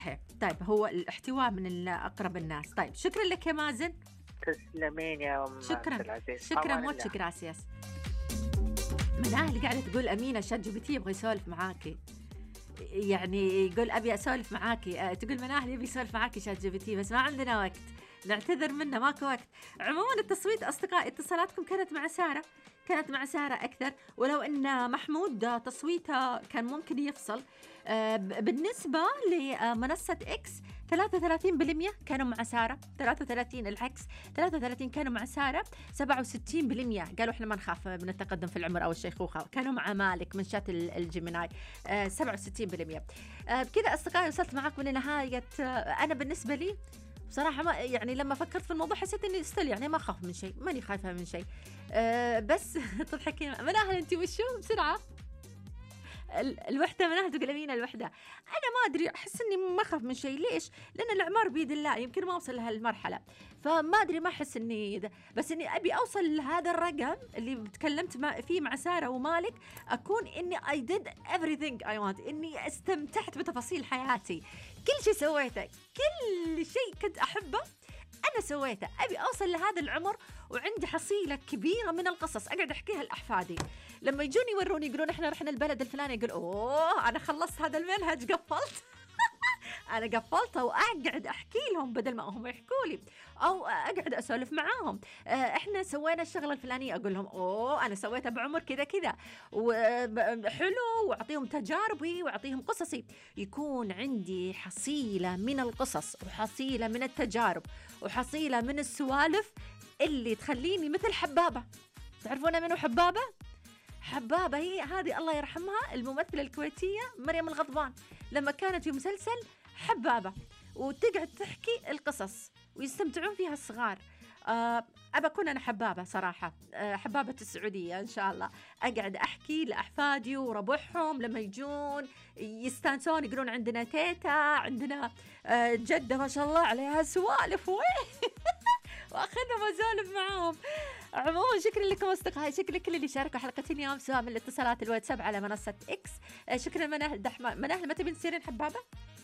طيب هو الاحتواء من أقرب الناس. طيب شكرا لك يا مازن. تسلمين يا أم عبد شكرا، العزيز، شكرا أمان موتش الله. جراسياس. منال اللي قاعدة تقول أمينة شات جي بي تي يبغى يسولف معاكي، يعني يقول أبي أسولف معاكي. تقول منال يبي يسولف معاكي شات جي بي تي بس ما عندنا وقت، نعتذر منه ماكو وقت. عموما التصويت أصدقائي اتصالاتكم كانت مع سارة، كانت مع سارة أكثر، ولو أن محمود تصويته كان ممكن يفصل. بالنسبة لمنصة إكس 33% كانوا مع سارة، 33 العكس، 33 كانوا مع سارة، 67% قالوا إحنا ما نخاف من التقدم في العمر أو الشيخوخة، كانوا مع مالك من شات الجيميناي 67%. بكذا أصدقائي وصلت معاكم لنهاية. أنا بالنسبة لي بصراحة ما يعني لما فكرت في الموضوع حسيت إني ما ما أخاف من شيء، ماني خايفة من شيء. بس تضحكين مناهل أنتي وشو بسرعة؟ الوحدة مناهل تقول أمينة الوحدة. أنا ما أدري، أحس إني ما أخاف من شيء. ليش؟ لأن الأعمار بيد الله، يمكن ما أوصل لهالمرحلة، فما أدري، ما أحس إني بس إني أبي أوصل لهذا الرقم اللي تكلمت فيه مع سارة ومالك، أكون إني I did everything I want، إني استمتعت بتفاصيل حياتي، كل شيء سويته، كل شيء كنت أحبه أنا سويته. أبي أوصل لهذا العمر وعندي حصيلة كبيرة من القصص أقعد أحكيها لأحفادي، لما يجوني يوروني يقولون إحنا رحنا البلد الفلاني، يقول أوه أنا خلصت هذا المنهج، قفلت أنا قفلته وأقعد أحكي لهم بدل ما هم يحكوا لي، أو أقعد أسولف معاهم. إحنا سوينا الشغلة الفلانية، أقول لهم أوه أنا سويتها بعمر كذا كذا وحلو، وأعطيهم تجاربي وأعطيهم قصصي. يكون عندي حصيلة من القصص وحصيلة من التجارب وحصيلة من السوالف اللي تخليني مثل حبابة. تعرفون منو حبابة؟ حبابة هي هذه الله يرحمها الممثلة الكويتية مريم الغضبان، لما كانت في مسلسل حبابة وتقعد تحكي القصص ويستمتعون فيها الصغار. أبى أكون أنا حبابة صراحة، حبابة السعودية إن شاء الله، أقعد أحكي لأحفادي وربعهم لما يجون يستانسون، يقولون عندنا تيتا، عندنا جدة ما شاء الله عليها سوالف واخذهم واسولف معاهم. عموما شكرا لكم اصدقائي، شكرا لكل اللي شاركوا حلقة اليوم سواء من الاتصالات الواتساب على منصة اكس. شكرا مناهل دحمان. مناهل ما تبين تصيرين حبابة؟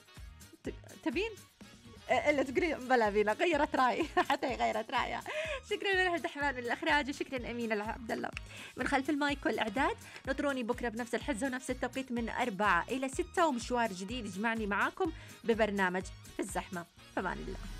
تبين؟ الا تقولي بلا بينا، غيرت راي حتى غيرت رايها. شكرا مناهل دحمان من الاخراج، وشكرا امينه عبد الله من خلف المايك والاعداد. نطروني بكره بنفس الحزه ونفس التوقيت من 4 إلى 6، ومشوار جديد يجمعني معاكم ببرنامج في الزحمه. فمان الله.